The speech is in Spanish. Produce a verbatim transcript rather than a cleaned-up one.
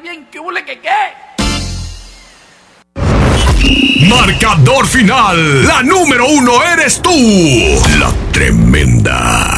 bien, ¿qué hule que qué? Marcador final. La número uno eres tú. La Tremenda.